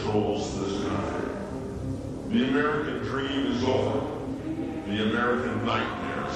controls this country. The American dream is over. The American nightmare